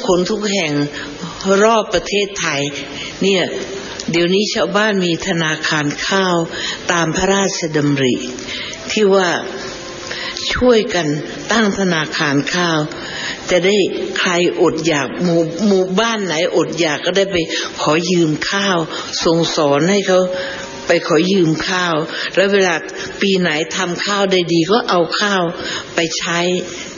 คนทุกแห่งรอบประเทศไทยเนี่ยเดี๋ยวนี้ชาวบ้านมีธนาคารข้าวตามพระราชดำริที่ว่าช่วยกันตั้งธนาคารข้าวจะได้ใครอดอยากหมู่บ้านไหนอดอยากก็ได้ไปขอยืมข้าวส่งสอนให้เขาไปขอยืมข้าวแล้วเวลาปีไหนทำข้าวได้ดีก็เอาข้าวไปใช้